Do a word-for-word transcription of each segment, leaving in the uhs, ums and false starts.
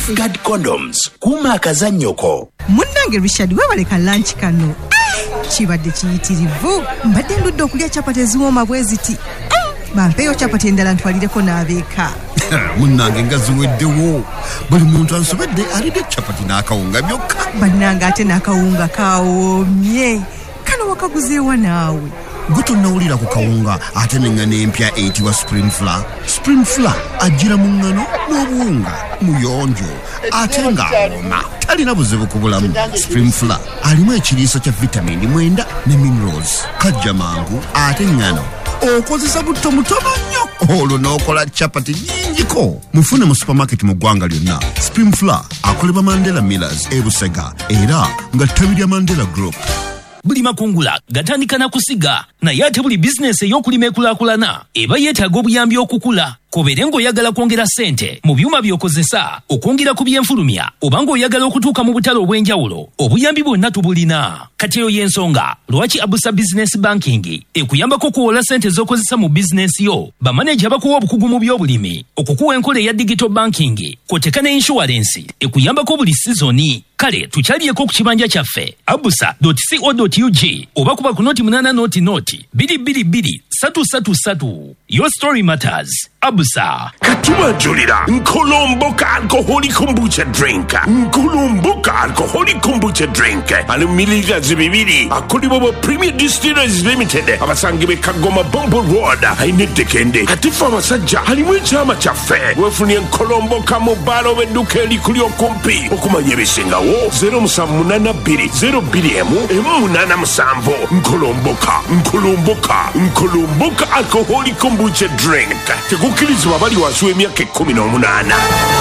Guard condoms kuma akazannyoko. Munnange Richard webaleka lunch kano. Kibadde kiyitirivu. Mbadde ndudde okulya chapati eziwooma bwe ziti. Bampeyo chapati endala ntwalireko n'abeeka. Munnange nga ziweddewo. Buli muntu ansobedde alidde chapati n'akawunga byokka. Bannange ate n'akawunga kawoomye. Kano wakaguzeewa naawe. Guto nawulira ku kawunga ate n'engano empya eyitibwa Spring Flour. Spring Flour ajjira mu ngano n'obuwunga muyonjo ate ng'awooma talina buzibu ku bulamu. Spring Flour alimu ekiriisa kya vitamini mwenda ne minerals. Kajja mangu ate ngano okozesa butto mutono nnyo olwo n'okola chapati nnyingiko. Mufune mu supermarket mu ggwanga lyonna. Spring Flour akolebwa Mandela Millers e Busega era nga ttabi lya Mandela Group. Buli makungula gatandika na kusiga naye ate buli bizinesi ey'okulima ekulaakulana eba yeetaaga obuyambi okukula. Kobere ng'oyagala kwongera ssente mu byuma by'okozesa okwongera ku byenfulumya oba ng'oyagala okutuuka mu butale obw'enjawulo, obuyambi bwonna tubulina. Kati eyo y'ensonga lwaki Abusa Business Banking ekuyambako okuwola ssente z'okozesa mu bizinesi yo, bamaneja bakuwa obukugu mu by'obulimi, okukuwa enkola eya digital banking, kw'oteeka ne insurance ekuyambako buli sizoni. Kale tukyaliyeko ku kibanja kyaffe abusa dot co dot u g oba kuba ku noti munana noti noti biri biri biri satu satu satu. Your story matters. Abusa. Katuma Julira Nkolomboka alcoholic kombucha drink. Nkolomboka alcoholic kombucha drink. Anu miliga zibibiri akolibobo Premier Distillers Limited abasangibe Kagoma Bombo Road ainete kende atifa masajja alimu ekyama kyaffe wefuni Nkolomboka mubalo wedduka elikulyo kumpi okumanya ebisingawo zero musamunana biri zero biri emu emu munana musanvu. Nkolomboka Nkolomboka Nkolomboka alcoholic kombucha drink. Tegukirizibwa bali wansi w'emyaka ekkumi n'omunaana.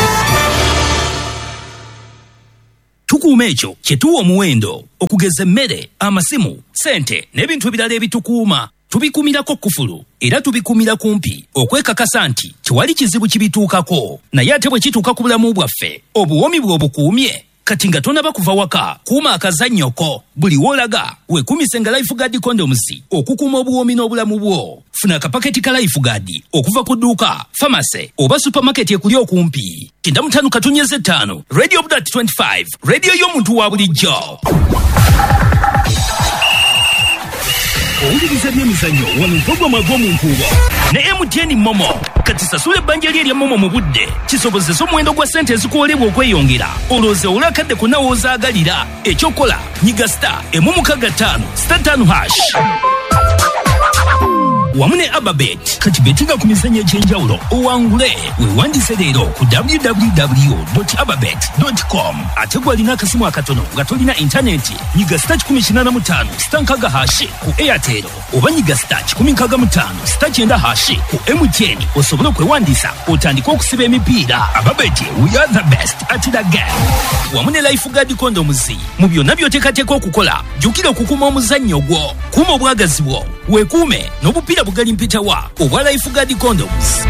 Tukuuma ekyo kye tuwa omuwendo okugeza emmere, amasimu, ssente n'ebintu ebirala ebitukuuma. Tubikumirako kufulu era tubikumira kumpi okwekakasa nti tewali kizibu kibituukako. Naye ate bwe kituuka ku bulamu bwaffe obuwoomi bwe obukuumye kati nga tonaba kuva waka kuuma akazannyoko. Buli wolaga wekumise nga Life Guard condoms okukuuma obuwoomi n'obulamu bwo. Funa akapaketi ka Life Guard okuva ku dduuka, pharmacy oba supermarket ekuli okumpi. Kinda mutano katunyeze ttaano Radio Budat twenty-five, radio y'omuntu wa bulijjo. Owuliriza by'emizannyo wano mpogoma gw'omunkuubo ne M T N Momo. Kati sasula ebbanja lye erya Momo mu budde kisobozesa omuwendo gwa ssente ezikuwolebwa okweyongera. Olowooza olakadde ku nawo ozaagalira. Ekyokola nyiga star emu mukaga ttaano star ttaano hash wamu ne Ababet. Kati betinga ku mizannyo egy'enjawulo owangule weewandise leero ku w w w dot ababet dot com. Ate gw'alina akasimu akatono nga tolina intaneti nyiga star kikumi kinaana mu ttaano star nkaga hashi ku Airtel oba nyiga star kikumi nkaaga mu ttaano star kyenda hashi ku M T N osobole okwewandiisa otandike okusiba emipiira. Ababet, we are the best at the game. Wamu ne Life Guard condoms mu byonna by'oteekateeka okukola jjukira okukuuma omuzannyo gwo. Kuuma obwagazi bwo weekuume n'obupiira bugali mpitawa obwa Life Guard condoms.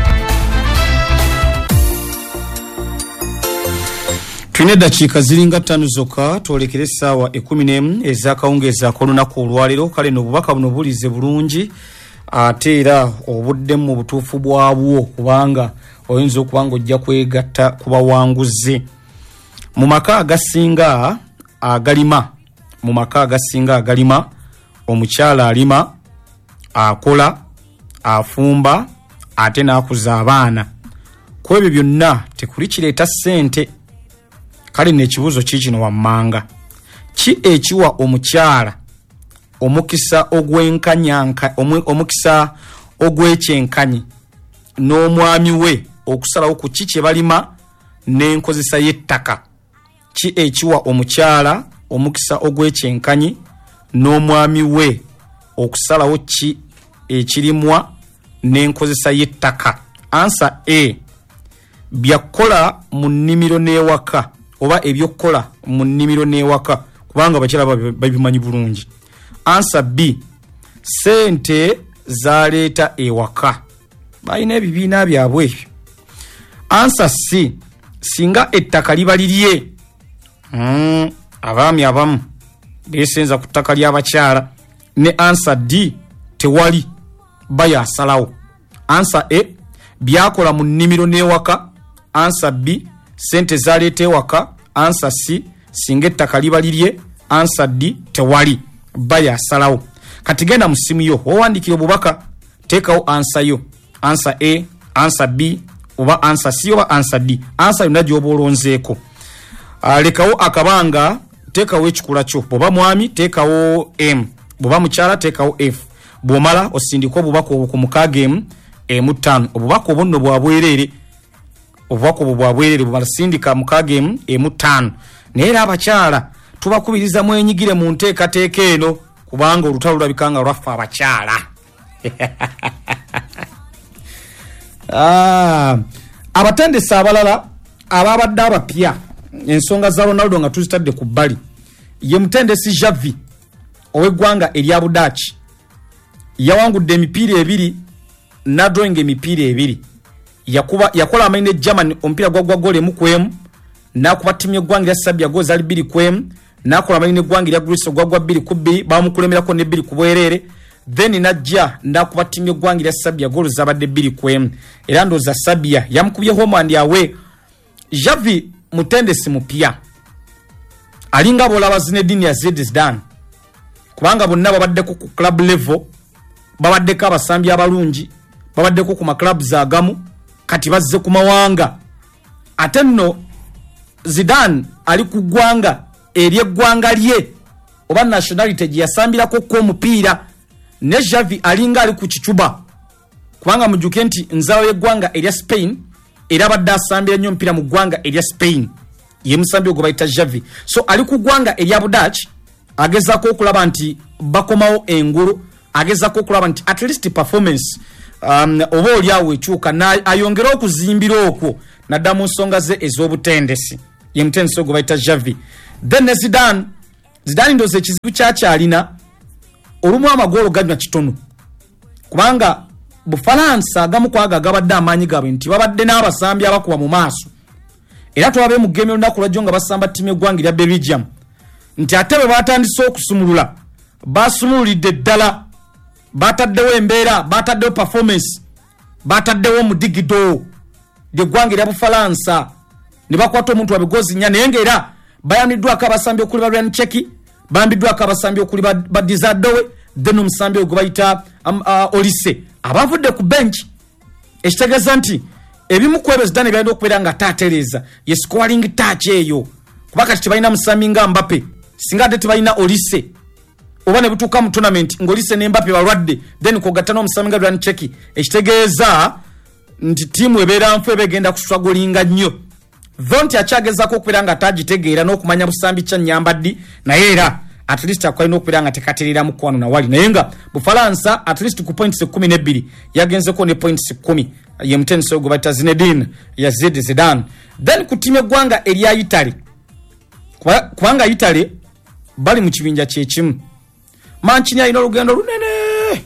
Tune dakiika ziringa ttaano zokka twolekere essaawa ekkumi n'emu ez'akawungeezi ak'olunaku olwaleero. Kale n'obubaka buno bulize bulungi ate era obudde mu butuufu bwabwo kubanga oyinza okuba ng'ojja kwegatta ku bawanguzi. Mu maka agasinga agalima mu maka agasinga agalima omukyala alima, akola, afumba ate n'akuza abaana. Ku ebyo byonna tekuli kireeta ssente. Kale n'ekibuuzo kiikino wammanga. Ki ekiwa omukyala omukisa ogw'enkanyanka omukisa ogw'ekyenkanyi n'omwami we okusalawo ku ki kye balima n'enkozesa y'ettaka? Ki ekiwa omukyala omukisa ogw'ekyenkanyi n'omwami we okusalawo ki ekirimwa n'enkozesa y'ettaka? Answer A, byakola mu nnimiro n'ewaka oba ebyokola mu nnimiro n'ewaka kubanga abakyala babimanyi bulungi. Answer B, sente zaleeta ewaka, balina ebibiina byabwe ebyo. Answer C, singa ettaka liba lirye. Mm, abaami abamu beesenza ku ttaka ly'abakyala. Ne answer D, tewali bayasalawo. Answer A, byakola mu nnimiro n'ewaka. Answer B, sente zaleete waka answer C singa ettaka libalirye answer D tewali baya asalawo kati genda mu simu yo owandikira obubaka teekawo answer yo answer A answer B oba answer C oba answer D answer yonna gy'oba olonzeeko lekawo akabanga teekawo ekikula kyo bw'oba mwami teekawo M bw'oba mukyala teekawo F bw'omala osindika obubaka obwo ku mukaaga emu emu ttaano obubaka obwo nno bwa bwereere obubaka obwo bwa bwereere bw'omala sindika mukaaga emu emu ttaano naye era abakyala tubakubiriza mwenyigire mu nteekateeka eno kubanga olutalo lulabika nga lwaffe abakyala ah, abatendesi abalala ababadde abapya ensonga za Ronaldo nga tuzitadde ku bbali ye mutendesi Xavi ow'eggwanga erya Budaaki yawangudde emipiira ebiri nadrawing emipiira ebiri yakuba yakola amaine ne Germany omupiira gwa gwa gole emu ku emu nakuba timu y'eggwanga erya Serbia goza ali bbiri ku emu nakola amaine n'eggwanga erya Greece gwa gwa bbiri ku bbiri bamukulemerako ne bbiri ku bwereere then najja ndakuba timu y'eggwanga erya Serbia golo zabadde bbiri ku emu era ndoza Serbia yamukubye home and away. Xavi mutendesi mupya alinga bola Zinedine Yazid Zidane kubanga bonna babadde ku club level babadde ka basambi abalungi babadde ku kuma clubs agamu kati bazze ku mawanga ate nno Zidane ali ku gwanga erye gwanga lye oba nationality gye yasambirako ko omupiira ne Xavi alinga ali ku kicuba kubanga mujuke nti nzawo y'eggwanga erya Spain era badde asambira nnyo mpira mu ggwanga erya Spain ye musambi ogwo bayita Xavi so ali ku ggwanga erya Budaaki agezako okulaba nti bakomawo engulu agezako okulaba nti at least performance um, oba oliawo ekyuka na ayongera okuzimbira okwo nadda mu nsonga ze ez'obutendesi ye mutendesi ogwo bayita Xavi then ne Zidane Zidane ndoze ekizibu kyakyalina olumu amagolo ganywa kitono kubanga Bufalansa agamu kwaga gabadde amaanyi gaabwe nti babadde n'abasambi abakuba mu maaso era twabe mu game olunaku lwajjo nga basamba ttimu y'eggwanga erya Belgium nti ate bwe batandise okusumulula basumululidde ddala bataddewo embeera bataddewo performance bataddewo mudigido ly'eggwanga erya Bufalansa ne bakwata omuntu wabigozi nnya naye ng'era bayambiddwako abasambi okuli ba Ryan Cheki bambiddwako abasambi okuli ba Dizadowe then omusambi ogwo bayita um, uh, Olise abavudde ku bench ekitegeeza nti ebimu ku ebyo Zidane byalina okubeera nga taatereeza ye scoring touch eyo kuba kati tebalina musambi nga Mbappe singa ate tebalina Olise oba ne butuuka mu tournament ng'Olise ne Mbappe balwadde then kogatta n'omusambi nga Ryan Cheki ekitegeeza nti tiimu ebeera nfu eba egenda kustragolinga nnyo though nti akyagezaako okubeera nga tagitegeera n'okumanya busambi kya nnyambaddi naye era at least akwalina okubeera nga tekaterera mu kwano nawali naye nga Bufalansa at least ku points kumi n'ebbiri yagenzeko ne points kumi ye mutendesi ogwo bayita Zinedine Yazid Zidane then ku timu eggwanga erya Italy kubanga Italy bali mu kibinja kyekimu Mancini alina olugendo lunene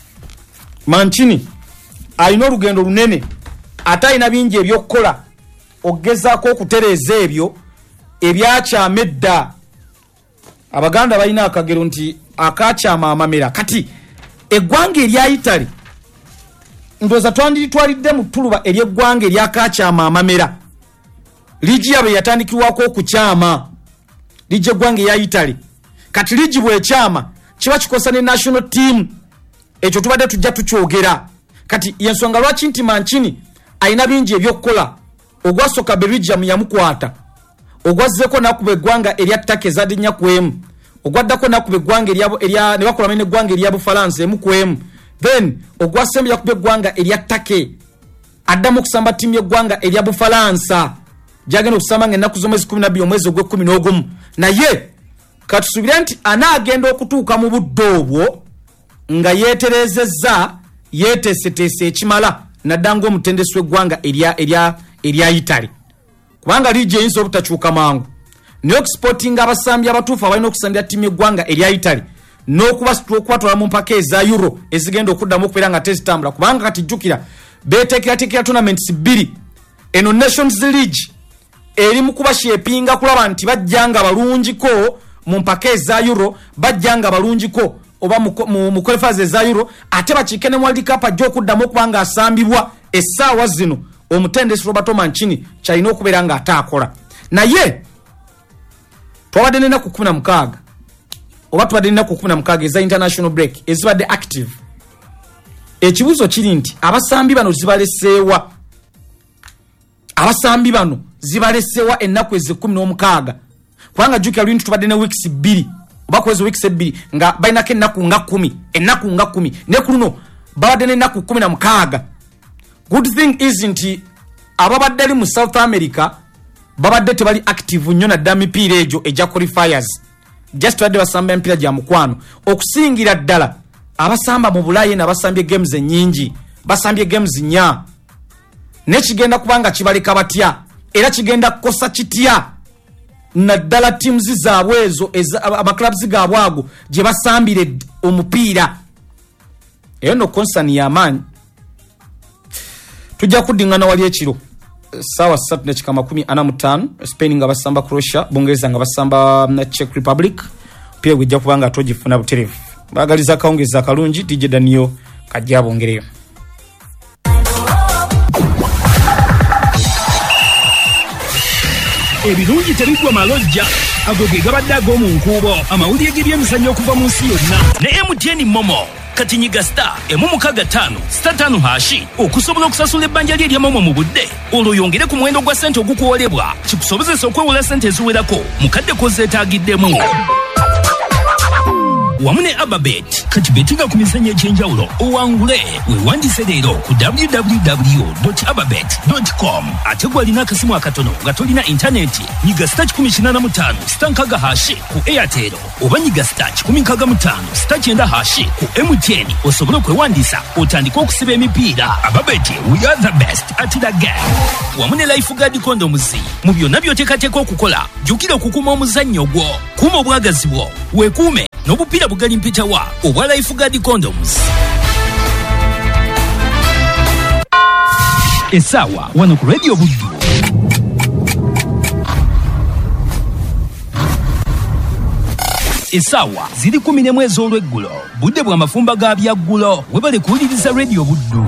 Mancini alina olugendo lunene ate alina bingi ebyokukola okugezaako okutereeza ebyo ebyakyama edda Abaganda balina akagero nti akakyama amamera kati eggwanga erya Italy ndoza twanditwalidde mu ttuluba ery'eggwanga eryakakyama amamera ligi yabe yatandikirwako okukyama ligi eggwanga erya Italy kati ligi bwekyama kiba kikosa ne national team ekyo tubadde tujja tukyogera kati yensonga lwaki nti Mancini alina bingi ebyokukola ogwasooka Belgium yamukwata ogwazzeko nakuba eggwanga erya Turkey ezadde nnya ku emu ogwaddako nakuba eggwanga erya ne bakola amaine eggwanga erya Bufalansa emu ku emu then ogwasembe yakuba eggwanga erya Turkey addamu okusamba ttiimu y'eggwanga erya Bufalansa gyagenda okusamba ng'ennaku z'omwezi kumi nabbiri omwezi ogw'ekkumi n'ogumu naye katusuubire nti anaagenda okutuuka mu budde obwo nga yeeterezezza yeeteeseteese ekimala nadda ng'omutendesi w'eggwanga erya erya erya Italy kubanga ligi eyinza obutakyuka mangu naye okusipotinga abasambi abatuufu abalina okusambira ttiimu y'eggwanga erya Italy n'okubatwala mu mpaka eza Euro ezigenda okuddamu okubeera nga tezitambula kubanga kati jjukira beeteekerateekera tournaments bbiri eno Nations League eri mu kubashepinga kulaba nti bajja nga balungiko mu mpaka eza Euro bajja nga balungiko oba mu qualifiers eza Euro ate bakiike ne World Cup ajja okuddamu okuba nga asambibwa essaawa zino omutendesi Robert Mancini kyalina okubeera nga ataakola naye twabadde n'ennaku kumi na mukaaga oba tubadde n'ennaku kumi na mukaaga eza international break ezibadde active. Ekibuuzo kiri nti abasambi bano zibaleseewa abasambi bano zibaleseewa ennaku ezi kumi n'omukaaga kubanga jjukira lwintu tubadde ne weeks bbiri oba kwezo weeks ebbiri nga balinako ennaku nga kumi ennaku nga kumi ne ku luno babadde n'ennaku kumi na mukaaga. Good thing is nti ababadde ali mu South America babadde tebali active nnyo naddala mipiira egyo egya qualifiers just badde basamba empiira gya mukwano okusingira ddala abasamba mu Bulaaya n'abasambye games ennyingi basambye games nnya nekigenda kubanga kibaleka batya era kigenda kukosa kitya naddala teams zaabwe ezo amaclubs gaabwe ago gye basambire omupiira eyo no concern y'amaanyi. Tujja kuddingana wali ekiro sawa ssatu n'ekika makumi ana mu ttaano Spain nga basamba Croatia Bungereza nga basamba na Czech Republic pia gujja kubanga atogifuna buterevu bagaliza kaongeza akalungi D J Daniel kajja bongereyo. Ebirungi tebigwa malojja ago ge gabadde ag'omu nkuubo amawulire g'ebyemizannyo okuva mu nsi yonna ne M T N Momo kati nyiga star emu mukaga ttaano star ttaano hashi okusobola okusasula ebbanja lye erya Momo mu budde olwo yongere ku muwendo gwa ssente ogukuwolebwa kikusobozesa okwewola ssente eziwerako mukadde kozeetaagiddemu wamu ne Ababet kati betiga ku mizannyo egy'enjawulo owangule weewandise leero ku w w w dot ababet dot com ate gwalina akasimu akatono nga tolina intaneti nyiga star kikumi kinaana mu ttaano star nkaga hashi ku Airtel oba nyiga star kikumi nkaaga mu ttaano star kyenda hashi ku M T N osobole okwewandiisa otandike okusiba emipiira. Ababet, we are the best at the game. Wamu ne Lifeguard condoms mu byonna by'oteekateeka okukola jjukira okukuuma omuzannyo gwo kuuma obwagazi bwo weekuume n'obupiira bugali mpitawa obwa Lifeguard condoms. Esawa wano ku Radio Buddu. Esawa ziri kumi n'emu ez'olweggulo budde bwa mafumba ga byaggulo webale kuwuliriza Radio Buddu.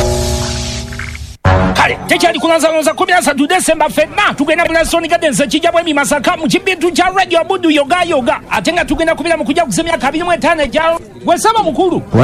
Kale tekyali kulanzalonza kumi na ssatu Desemba ffenna tugenda Bulasoni Gardens ekijja bwemi Masaka mu kibintu kya Radio Buddu yoga yoga ate nga tugenda kubira mu kujja kusemya kabiri mu etaano ejja gwesaba mukulu.